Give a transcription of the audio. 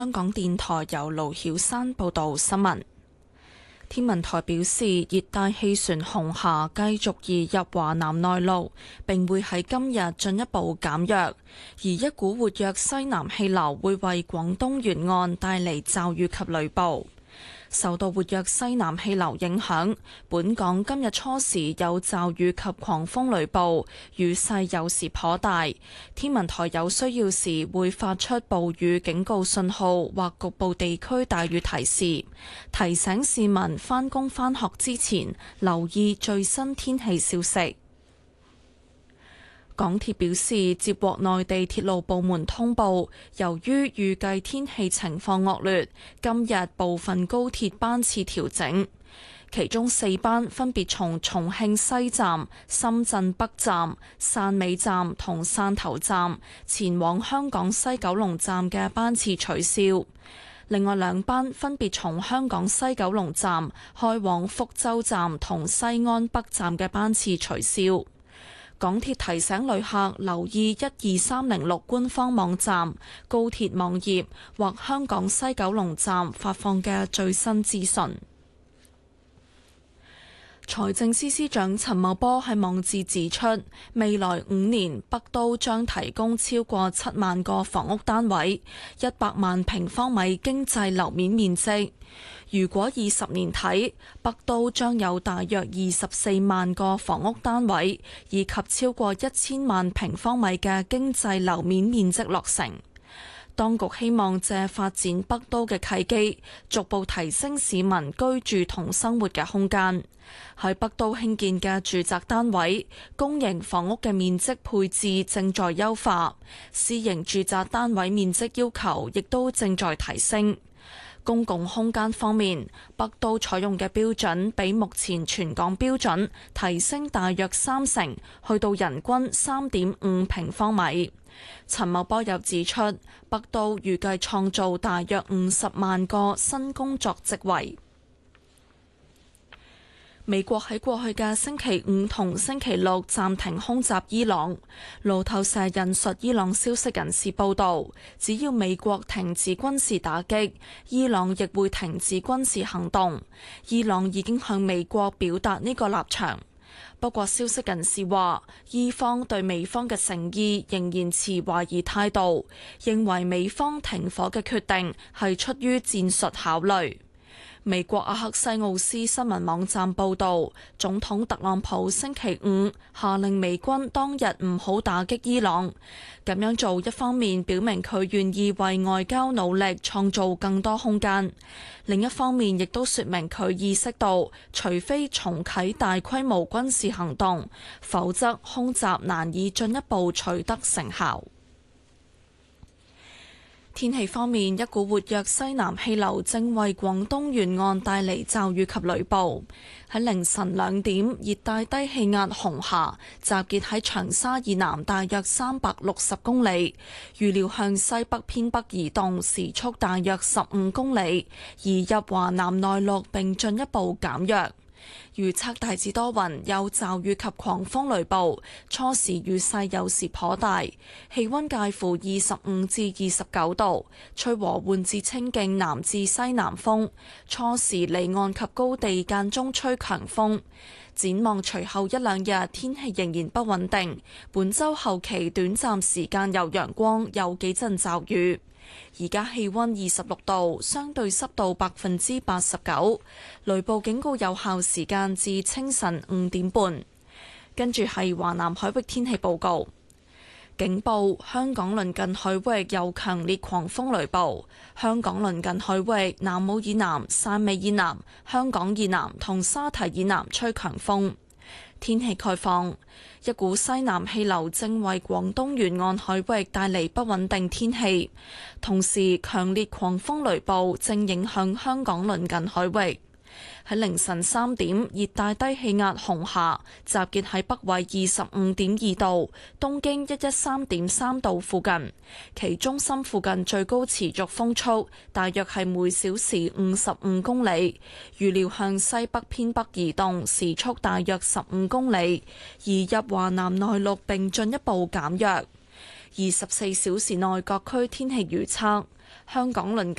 香港電台由盧曉山報道新聞。天文台表示，熱帶氣旋紅霞繼續移入華南內陸，並會喺今日進一步減弱，而一股活躍西南氣流會為廣東沿岸帶嚟驟雨及雷暴。受到活躍西南氣流影響，本港今日初時有驟雨及狂風雷暴，雨勢有時頗大。天文台有需要時會發出暴雨警告信號或局部地區大雨提示，提醒市民返工返學之前留意最新天氣消息。港鐵表示，接獲內地鐵路部門通報，由於預計天氣情況惡劣，今日部分高鐵班次調整，其中4班分別從重慶西站、深圳北站、汕尾站同汕頭站前往香港西九龍站嘅班次取消，另外2班分別從香港西九龍站開往福州站同西安北站嘅班次取消。港鐵提醒旅客留意12306官方網站、高鐵網頁或香港西九龍站發放嘅最新資訊。財政司司長陳茂波喺網誌指出，未來5年北都將提供超過7萬個房屋單位，100萬平方米經濟樓面面積。如果以10年睇，北都將有大約24萬個房屋單位，以及超過1000萬平方米嘅經濟樓面面積落成。當局希望借發展北都嘅契機，逐步提升市民居住同生活嘅空間。喺北都興建嘅住宅單位、公營房屋嘅面積配置正在優化，私營住宅單位面積要求亦都正在提升。公共空間方面，北都採用嘅標準比目前全港標準提升大約30%，去到人均3.5平方米。陳茂波又指出，北都預計創造大約50萬個新工作職位。美國喺過去嘅星期5同星期6暫停空襲伊朗。路透社引述伊朗消息人士報道，只要美國停止軍事打擊，伊朗亦會停止軍事行動。伊朗已經向美國表達呢個立場。不過消息人士話，伊方對美方嘅誠意仍然持懷疑態度，認為美方停火嘅決定係出於戰術考慮。美國阿克西奧斯新聞網站報導，總統特朗普星期5下令美軍當日唔好打擊伊朗。咁樣做一方面表明佢願意為外交努力創造更多空間，另一方面亦都說明佢意識到，除非重啟大規模軍事行動，否則空襲難以進一步取得成效。天氣方面，一股活躍西南氣流正為廣東沿岸帶嚟驟雨及雷暴。喺凌晨2點，熱帶低氣壓紅霞集結喺長沙以南大約360公里，預料向西北偏北移動，時速大約15公里，移入華南內陸並進一步減弱。預測大致多雲，有驟雨及狂風雷暴，初時雨勢有時頗大，氣溫介乎25至29度，吹和緩至清勁南至西南風，初時離岸及高地間中吹強風。展望隨後1-2日天氣仍然不穩定，本週後期短暫時間有陽光，有幾陣驟雨。而家氣溫26度，相對濕度89%，雷暴警告有效時間至清晨5點半。跟住係華南海域天氣報告，警報：香港鄰近海域有強烈狂風雷暴，香港鄰近海域南澳以南、汕尾以南、香港以南同沙堤以南吹強風。天氣概況：一股西南氣流正為廣東沿岸海域帶嚟不穩定天氣，同時強烈狂風雷暴正影響香港鄰近海域。喺凌晨3點，熱帶低氣壓紅霞集結喺北緯25.2度、東經113.3度附近，其中心附近最高持續風速大約係每小時55公里，預料向西北偏北移動，時速大約15公里，移入華南內陸並進一步減弱。24小時內各區天氣預測： 香港鄰